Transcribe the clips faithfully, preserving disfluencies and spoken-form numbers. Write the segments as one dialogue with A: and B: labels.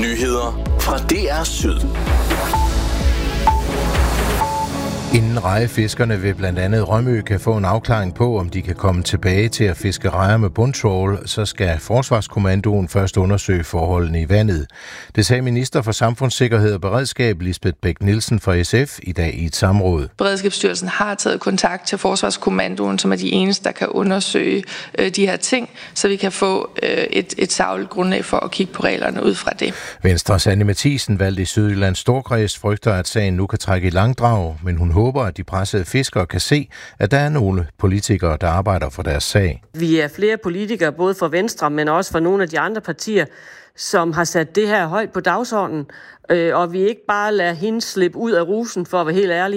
A: Nyheder fra D R Syd.
B: Inden rejefiskerne ved blandt andet Rømø kan få en afklaring på, om de kan komme tilbage til at fiske rejer med bundtrawl, så skal Forsvarskommandoen først undersøge forholdene i vandet. Det sagde minister for Samfundssikkerhed og Beredskab Lisbeth Bech-Nielsen fra S F i dag i et samråd.
C: Beredskabsstyrelsen har taget kontakt til Forsvarskommandoen, som er de eneste, der kan undersøge øh, de her ting, så vi kan få øh, et, et sagligt grundlag for at kigge på reglerne ud fra det.
B: Venstres Anne Matthiesen, valgt i Sydjyllands Storkreds, frygter, at sagen nu kan trække i langdrag, men hun håber, at de pressede fiskere kan se, at der er nogle politikere, der arbejder for deres sag.
D: Vi er flere politikere, både fra Venstre, men også fra nogle af de andre partier, som har sat det her højt på dagsordenen, og vi ikke bare lader hende slippe ud af rusen, for at være helt ærlig.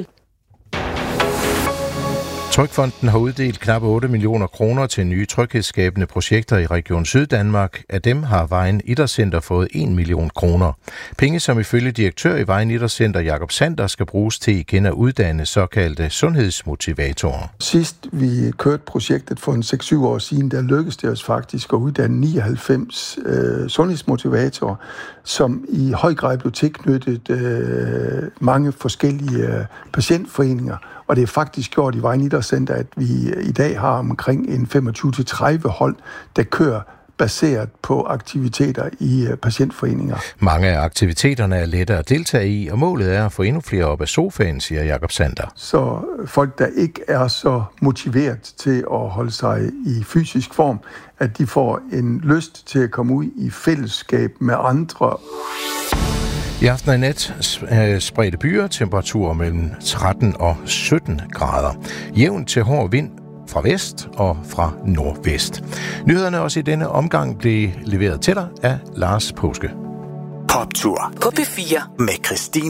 B: Trygfonden har uddelt knap otte millioner kroner til nye tryghedsskabende projekter i Region Syddanmark. Af dem har Vejen Idrætscenter fået en million kroner. Penge, som ifølge direktør i Vejen Idrætscenter Jakob Sander skal bruges til igen at uddanne såkaldte sundhedsmotivatorer.
E: Sidst vi kørte projektet for en seks syv år siden, der lykkedes det os faktisk at uddanne nioghalvfems øh, sundhedsmotivatorer, som i høj grad blev tilknyttet øh, mange forskellige øh, patientforeninger. Og det er faktisk gjort i Vejen Idrætscenter, at vi i dag har omkring en femogtyve til tredive hold, der kører baseret på aktiviteter i patientforeninger.
B: Mange af aktiviteterne er lette at deltage i, og målet er at få endnu flere op af sofaen, siger Jakob Sander.
E: Så folk, der ikke er så motiveret til at holde sig i fysisk form, at de får en lyst til at komme ud i fællesskab med andre.
B: I aften og nat spredte byer, temperaturer mellem tretten og sytten grader. Jævn til hård vind fra vest og fra nordvest. Nyhederne også i denne omgang blev leveret til dig af Lars Påske.
A: Poptur på P fire med Christine